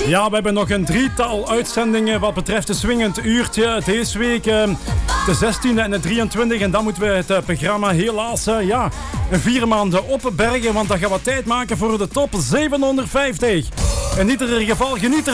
Ja, we hebben nog een drietal uitzendingen wat betreft de swingend uurtje. Deze week de 16e en de 23e. En dan moeten we het programma helaas een 4 maanden opbergen. Want dat gaat wat tijd maken voor de top 750. In ieder geval geniet